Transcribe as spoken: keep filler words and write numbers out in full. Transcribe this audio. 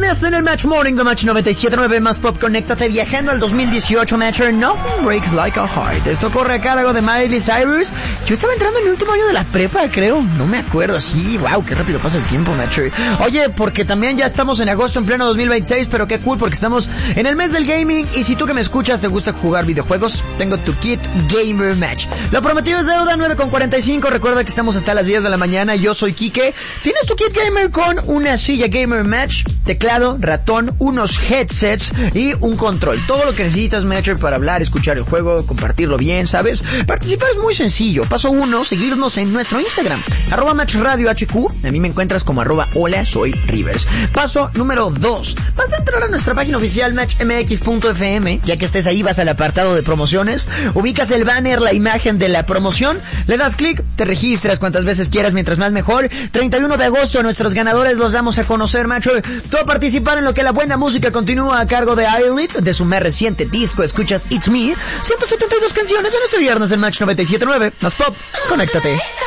lunes en el Match Morning de Match noventa y siete punto nueve más pop. Conéctate viajando al dos mil dieciocho. Match Nothing Breaks Like a Heart. Esto corre a cargo de Miley Cyrus. Yo estaba entrando en mi último año de la prepa, creo. No me acuerdo. Sí, wow, qué rápido pasa el tiempo, Match. Oye, porque también ya estamos en agosto en pleno dos mil veintiséis, pero qué cool porque estamos en el mes del gaming. Y si tú que me escuchas te gusta jugar videojuegos, tengo tu kit Gamer Match. Lo prometido es deuda. Nueve con cuarenta y cinco. Recuerda que estamos hasta las diez de la mañana. Yo soy Quique. Tienes tu kit Gamer con una silla Gamer Match, teclado, ratón, unos headsets y un control. Todo lo que necesitas, Matcher, para hablar, escuchar el juego, compartirlo bien, ¿sabes? Participar es muy sencillo. Paso uno, seguirnos en nuestro Instagram, arroba Match Radio H Q. A mí me encuentras como arroba hola, soy Rivers. Paso número dos, vas a entrar a nuestra página oficial match m x punto f m. Ya que estés ahí, vas al apartado de promociones, ubicas el banner, la imagen de la promoción, le das clic, te registras cuantas veces quieras, mientras más mejor. treinta y uno de agosto nuestros ganadores los damos a conocer, macho. Todo participar en lo que la buena música continúa a cargo de Eyelid, de su más reciente disco. Escuchas It's Me, ciento setenta y dos canciones en este viernes en Match noventa y siete punto nueve más pop. Conéctate.